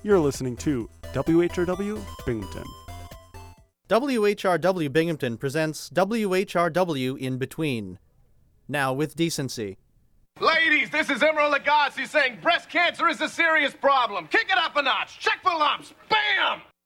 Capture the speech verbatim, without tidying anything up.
You're listening to W H R W Binghamton. W H R W Binghamton presents W H R W In Between. Now with decency. Ladies, this is Emerald Lagasse saying breast cancer is a serious problem. Kick it up a notch. Check for lumps. Bam!